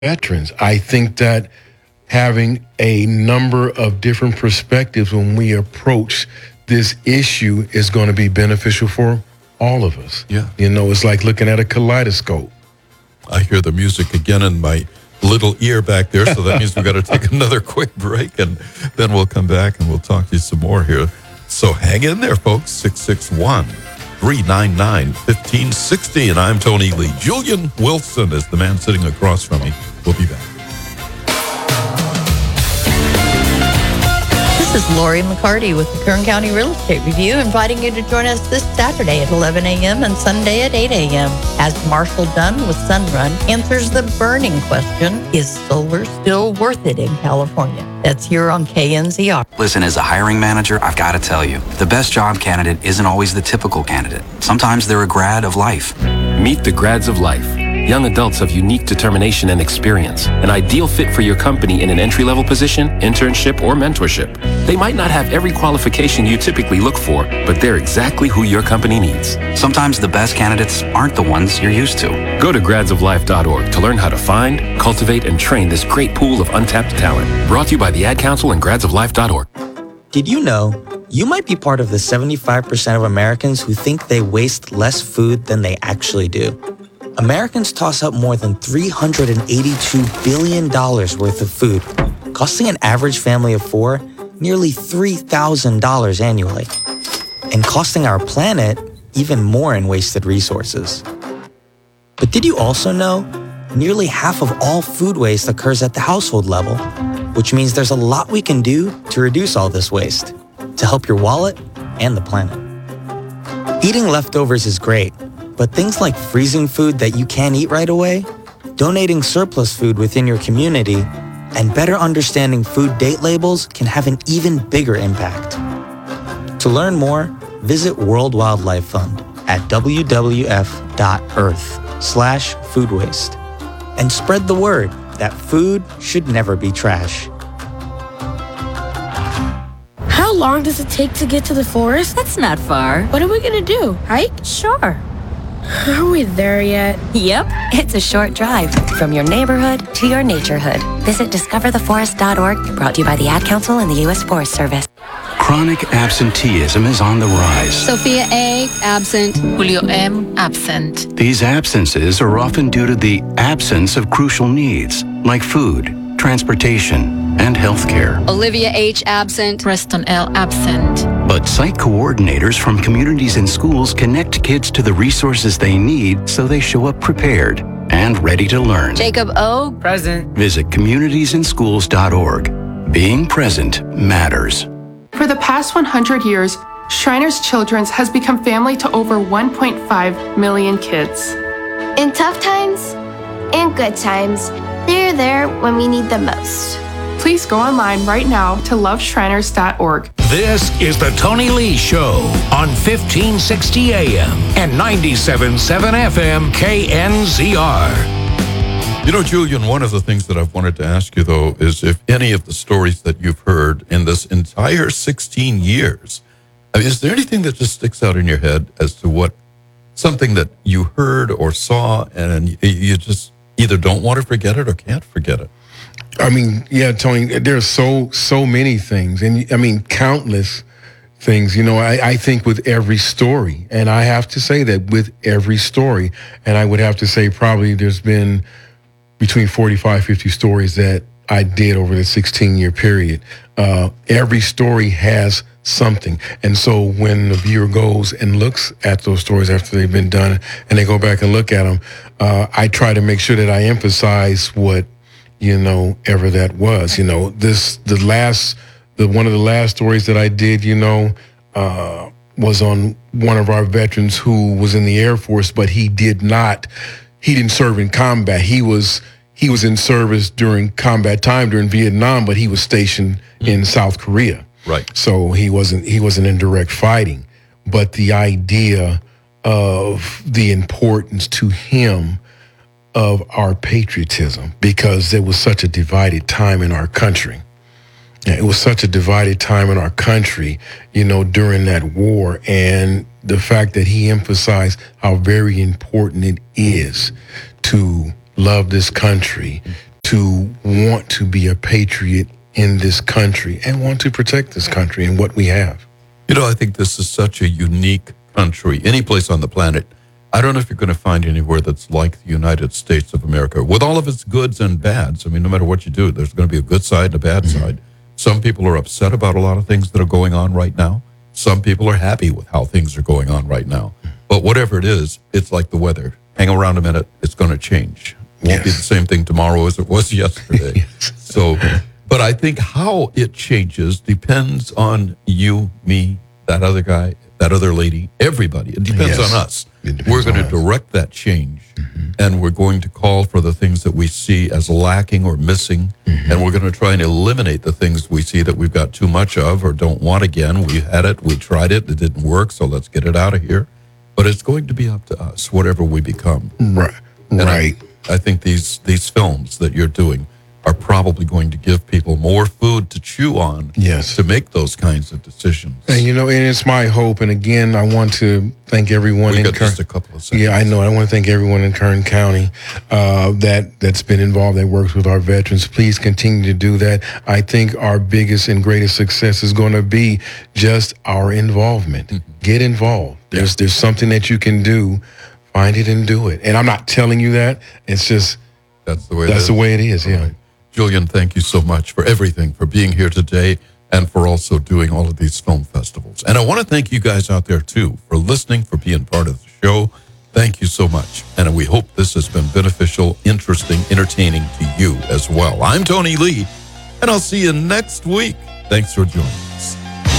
veterans. I think that having a number of different perspectives when we approach this issue is going to be beneficial for all of us. Yeah. You know, it's like looking at a kaleidoscope. I hear the music again in my little ear back there, so that means we've got to take another quick break, and then we'll come back and we'll talk to you some more here. So hang in there, folks. 661-399-1560, and I'm Tony Lee. Julian Wilson is the man sitting across from me. We'll be back. This is Lori McCarty with the Kern County Real Estate Review, inviting you to join us this Saturday at 11 a.m. and Sunday at 8 a.m. as Marshall Dunn with Sunrun answers the burning question, is solar still worth it in California? That's here on KNZR. Listen, as a hiring manager, I've got to tell you, the best job candidate isn't always the typical candidate. Sometimes they're a grad of life. Meet the grads of life. Young adults of unique determination and experience, an ideal fit for your company in an entry-level position, internship, or mentorship. They might not have every qualification you typically look for, but they're exactly who your company needs. Sometimes the best candidates aren't the ones you're used to. Go to gradsoflife.org to learn how to find, cultivate, and train this great pool of untapped talent. Brought to you by the Ad Council and gradsoflife.org. Did you know you might be part of the 75% of Americans who think they waste less food than they actually do? Americans toss out more than $382 billion worth of food, costing an average family of four nearly $3,000 annually, and costing our planet even more in wasted resources. But did you also know nearly half of all food waste occurs at the household level, which means there's a lot we can do to reduce all this waste, to help your wallet and the planet. Eating leftovers is great, but things like freezing food that you can't eat right away, donating surplus food within your community, and better understanding food date labels can have an even bigger impact. To learn more, visit World Wildlife Fund at wwf.earth/food waste and spread the word that food should never be trash. How long does it take to get to the forest? That's not far. What are we gonna do? Hike? Sure. Are we there yet? Yep, it's a short drive from your neighborhood to your naturehood. Visit discovertheforest.org, brought to you by the Ad Council and the U.S. Forest Service. Chronic absenteeism is on the rise. Sophia A., absent. Julio M., absent. These absences are often due to the absence of crucial needs like food, transportation, and health care. Olivia H., absent. Preston L., absent. But site coordinators from communities and schools connect kids to the resources they need so they show up prepared and ready to learn. Jacob O., present. Visit communitiesinschools.org. Being present matters. For the past 100 years, Shriners Children's has become family to over 1.5 million kids. In tough times and good times, they're there when we need them most. Please go online right now to loveshriners.org. This is the Tony Lee Show on 1560 AM and 97.7 FM KNZR. You know, Julian, one of the things that I've wanted to ask you, though, is if any of the stories that you've heard in this entire 16 years, is there anything that just sticks out in your head as to what something that you heard or saw and you just either don't want to forget it or can't forget it? I mean, yeah, Tony, there's so many things, and I mean, countless things. You know, I think with every story, and I have to say that with every story, and I would have to say probably there's been between 45, 50 stories that I did over the 16-year period. Every story has something. And so when the viewer goes and looks at those stories after they've been done and they go back and look at them, I try to make sure that I emphasize what, you know, ever that was. You know, one of the last stories that I did, you know, was on one of our veterans who was in the Air Force, but he didn't serve in combat. He was in service during combat time during Vietnam, but he was stationed in South Korea. Right. So he wasn't in direct fighting. But the idea of the importance to him of our patriotism, because there was such a divided time in our country. It was such a divided time in our country, you know, during that war. And the fact that he emphasized how very important it is to love this country, to want to be a patriot in this country and want to protect this country and what we have. You know, I think this is such a unique country. Any place on the planet, I don't know if you're going to find anywhere that's like the United States of America, with all of its goods and bads. I mean, no matter what you do, there's going to be a good side and a bad side. Some people are upset about a lot of things that are going on right now. Some people are happy with how things are going on right now. But whatever it is, it's like the weather. Hang around a minute, it's going to change. It won't be the same thing tomorrow as it was yesterday. So, but I think how it changes depends on you, me, that other guy, that other lady, everybody. It depends on us. We're going to direct that change, and we're going to call for the things that we see as lacking or missing, and we're going to try and eliminate the things we see that we've got too much of or don't want again. We had it, we tried it, it didn't work, so let's get it out of here. But it's going to be up to us, whatever we become. Right. And I think these films that you're doing are probably going to give people more food to chew on to make those kinds of decisions. And, you know, and it's my hope. And again, I want to thank everyone in just a couple of seconds. Yeah, I know. I want to thank everyone in Kern County that's been involved, that works with our veterans. Please continue to do that. I think our biggest and greatest success is going to be just our involvement. Get involved. There's something that you can do. Find it and do it. And I'm not telling you that. It's just that's the way it is. Yeah. Right. Julian, thank you so much for everything, for being here today, and for also doing all of these film festivals. And I want to thank you guys out there, too, for listening, for being part of the show. Thank you so much. And we hope this has been beneficial, interesting, entertaining to you as well. I'm Tony Lee, and I'll see you next week. Thanks for joining us.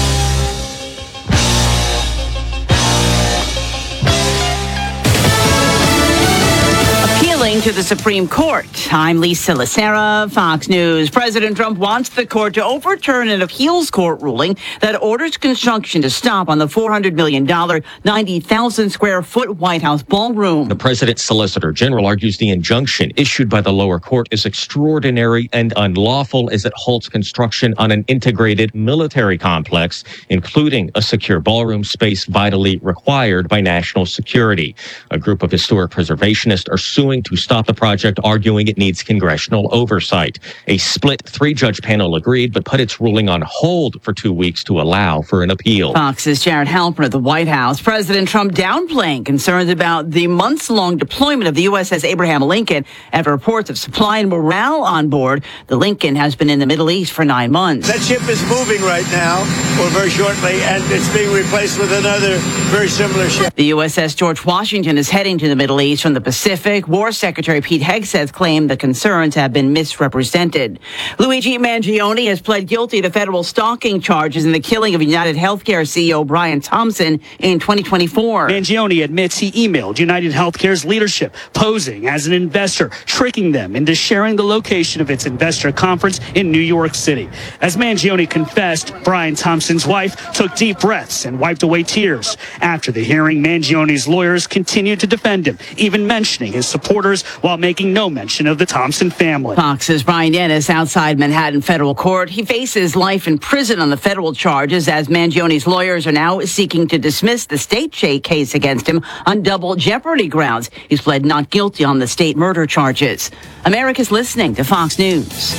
To the Supreme Court. I'm Lisa Lacera, Fox News. President Trump wants the court to overturn an appeals court ruling that orders construction to stop on the $400 million, 90,000 square foot White House ballroom. The president's solicitor general argues the injunction issued by the lower court is extraordinary and unlawful as it halts construction on an integrated military complex, including a secure ballroom space vitally required by national security. A group of historic preservationists are suing to stop the project, arguing it needs congressional oversight. A split 3-judge panel agreed, but put its ruling on hold for 2 weeks to allow for an appeal. Fox's Jared Halpern at the White House. President Trump downplaying concerns about the months-long deployment of the USS Abraham Lincoln after reports of supply and morale on board. The Lincoln has been in the Middle East for 9 months. That ship is moving right now, or very shortly, and it's being replaced with another very similar ship. The USS George Washington is heading to the Middle East from the Pacific. War Secretary Pete Hegseth claimed the concerns have been misrepresented. Luigi Mangione has pled guilty to federal stalking charges in the killing of United Healthcare CEO Brian Thompson in 2024. Mangione admits he emailed United Healthcare's leadership, posing as an investor, tricking them into sharing the location of its investor conference in New York City. As Mangione confessed, Brian Thompson's wife took deep breaths and wiped away tears. After the hearing, Mangione's lawyers continued to defend him, even mentioning his supporters while making no mention of the Thompson family. Fox's Brian Dennis outside Manhattan federal court. He faces life in prison on the federal charges as Mangione's lawyers are now seeking to dismiss the state case against him on double jeopardy grounds. He's pled not guilty on the state murder charges. America's listening to Fox News.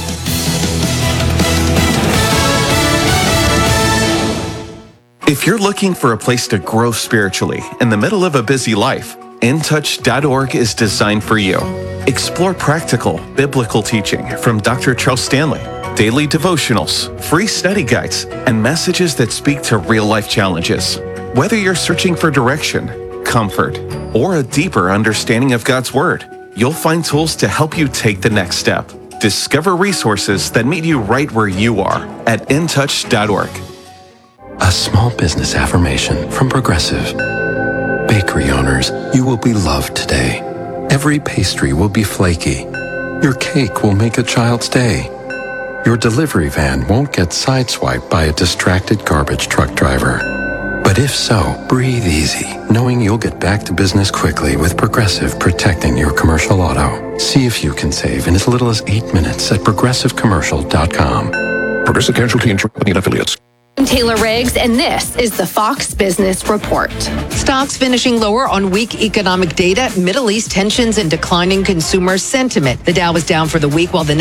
If you're looking for a place to grow spiritually in the middle of a busy life, InTouch.org is designed for you. Explore practical, biblical teaching from Dr. Charles Stanley, daily devotionals, free study guides, and messages that speak to real-life challenges. Whether you're searching for direction, comfort, or a deeper understanding of God's Word, you'll find tools to help you take the next step. Discover resources that meet you right where you are at InTouch.org. A small business affirmation from Progressive. Bakery owners, you will be loved today. Every pastry will be flaky. Your cake will make a child's day. Your delivery van won't get sideswiped by a distracted garbage truck driver. But if so, breathe easy, knowing you'll get back to business quickly with Progressive protecting your commercial auto. See if you can save in as little as 8 minutes at progressivecommercial.com. Progressive Casualty Insurance Company and Affiliates. I'm Taylor Riggs, and this is the Fox Business Report. Stocks finishing lower on weak economic data, Middle East tensions, and declining consumer sentiment. The Dow was down for the week while the